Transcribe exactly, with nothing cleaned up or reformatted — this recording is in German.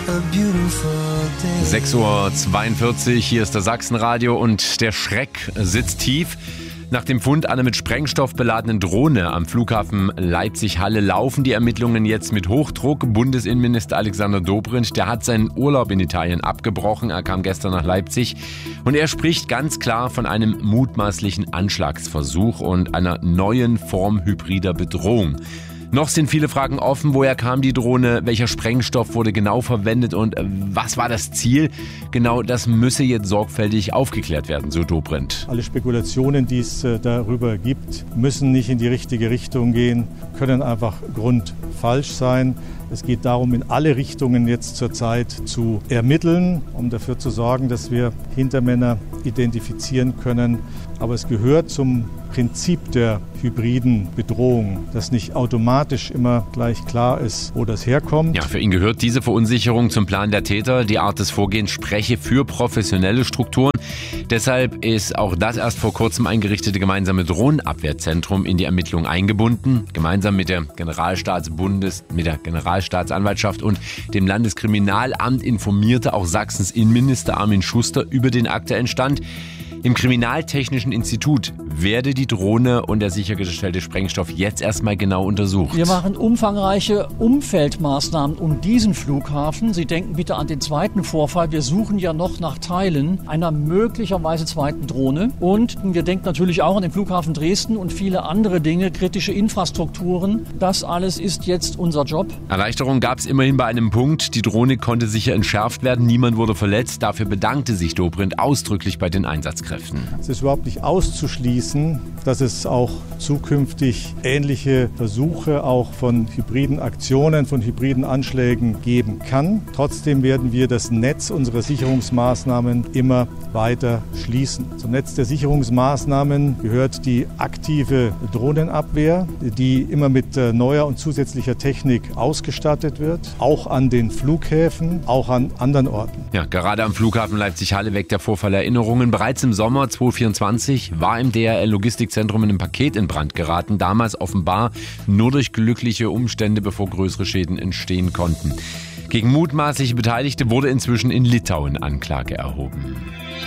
sechs Uhr zweiundvierzig, hier ist das Sachsenradio und der Schreck sitzt tief. Nach dem Fund einer mit Sprengstoff beladenen Drohne am Flughafen Leipzig-Halle laufen die Ermittlungen jetzt mit Hochdruck. Bundesinnenminister Alexander Dobrindt, der hat seinen Urlaub in Italien abgebrochen. Er kam gestern nach Leipzig und er spricht ganz klar von einem mutmaßlichen Anschlagsversuch und einer neuen Form hybrider Bedrohung. Noch sind viele Fragen offen. Woher kam die Drohne? Welcher Sprengstoff wurde genau verwendet? Und was war das Ziel? Genau das müsse jetzt sorgfältig aufgeklärt werden, so Dobrindt. Alle Spekulationen, die es darüber gibt, müssen nicht in die richtige Richtung gehen, können einfach grundfalsch sein. Es geht darum, in alle Richtungen jetzt zurzeit zu ermitteln, um dafür zu sorgen, dass wir Hintermänner identifizieren können. Aber es gehört zum Prinzip der hybriden Bedrohung, dass nicht automatisch immer gleich klar ist, wo das herkommt. Ja, für ihn gehört diese Verunsicherung zum Plan der Täter. Die Art des Vorgehens spreche für professionelle Strukturen. Deshalb ist auch das erst vor kurzem eingerichtete gemeinsame Drohnenabwehrzentrum in die Ermittlungen eingebunden. Gemeinsam mit der Generalstaatsbundes, mit der Generalstaatsanwaltschaft und dem Landeskriminalamt informierte auch Sachsens Innenminister Armin Schuster über den aktuellen Stand. Im Kriminaltechnischen Institut werde die Drohne und der sichergestellte Sprengstoff jetzt erstmal genau untersucht. Wir machen umfangreiche Umfeldmaßnahmen um diesen Flughafen. Sie denken bitte an den zweiten Vorfall. Wir suchen ja noch nach Teilen einer möglicherweise zweiten Drohne. Und wir denken natürlich auch an den Flughafen Dresden und viele andere Dinge, kritische Infrastrukturen. Das alles ist jetzt unser Job. Erleichterung gab es immerhin bei einem Punkt. Die Drohne konnte sicher entschärft werden. Niemand wurde verletzt. Dafür bedankte sich Dobrindt ausdrücklich bei den Einsatzkräften. Es ist überhaupt nicht auszuschließen, dass es auch zukünftig ähnliche Versuche auch von hybriden Aktionen, von hybriden Anschlägen geben kann. Trotzdem werden wir das Netz unserer Sicherungsmaßnahmen immer weiter schließen. Zum Netz der Sicherungsmaßnahmen gehört die aktive Drohnenabwehr, die immer mit neuer und zusätzlicher Technik ausgestattet wird, auch an den Flughäfen, auch an anderen Orten. Ja, gerade am Flughafen Leipzig-Halle weckt der Vorfall Erinnerungen. Bereits im Sommer zweitausendvierundzwanzig war im D H L-Logistikzentrum in einem Paket in Brand geraten. Damals offenbar nur durch glückliche Umstände, bevor größere Schäden entstehen konnten. Gegen mutmaßliche Beteiligte wurde inzwischen in Litauen Anklage erhoben.